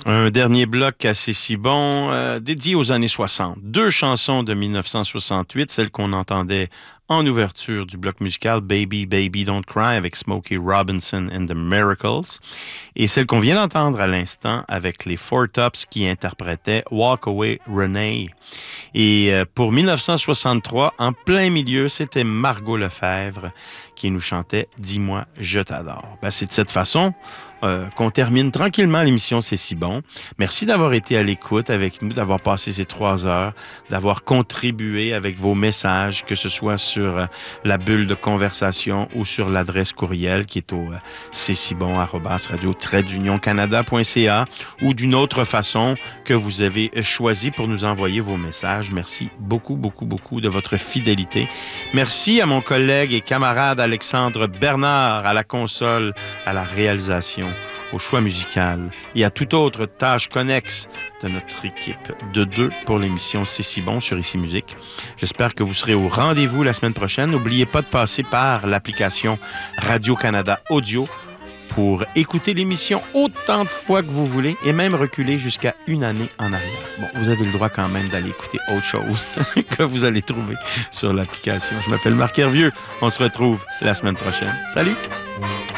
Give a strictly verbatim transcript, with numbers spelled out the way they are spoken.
Un dernier bloc assez si bon, euh, dédié aux années soixante. Deux chansons de mille neuf cent soixante-huit, celle qu'on entendait en ouverture du bloc musical Baby, Baby, Don't Cry avec Smokey Robinson and the Miracles, et celle qu'on vient d'entendre à l'instant avec les Four Tops qui interprétaient Walk Away Renee. Et euh, pour mille neuf cent soixante-trois, en plein milieu, c'était Margot Lefebvre qui nous chantait Dis-moi, je t'adore. Ben, c'est de cette façon Euh, qu'on termine tranquillement l'émission C'est si bon. Merci d'avoir été à l'écoute avec nous, d'avoir passé ces trois heures, d'avoir contribué avec vos messages, que ce soit sur euh, la bulle de conversation ou sur l'adresse courriel qui est au euh, c'est si bon arobase radio tiret d'union canada point c a ou d'une autre façon que vous avez choisi pour nous envoyer vos messages. Merci beaucoup, beaucoup, beaucoup de votre fidélité. Merci à mon collègue et camarade Alexandre Bernard à la console, à la réalisation, au choix musical et à toute autre tâche connexe de notre équipe de deux pour l'émission C'est si bon sur Ici Musique. J'espère que vous serez au rendez-vous la semaine prochaine. N'oubliez pas de passer par l'application Radio-Canada Audio pour écouter l'émission autant de fois que vous voulez et même reculer jusqu'à une année en arrière. Bon, vous avez le droit quand même d'aller écouter autre chose que vous allez trouver sur l'application. Je m'appelle Marc Hervieux. On se retrouve la semaine prochaine. Salut!